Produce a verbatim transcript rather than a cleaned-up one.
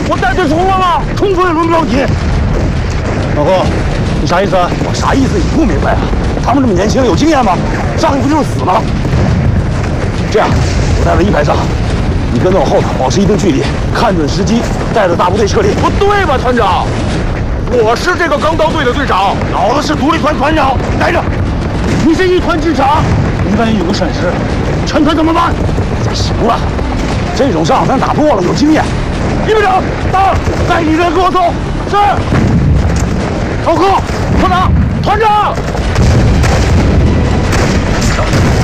我带队冲了吗？冲锋也轮不着你。老哥，你啥意思？我啥意思？你不明白啊？他们这么年轻，有经验吗？上去不就是死吗？这样，我带了一排上，你跟在我后头，保持一定距离，看准时机，带着大部队撤离。不对吧，团长？我是这个钢刀队的队长，老子是独立团团长。待着，你是一团之长，一万一有个闪失，全团怎么办？行了，这种仗咱打多了，有经验。一队长，到，带你人跟我走。是。老哥，团长，团长。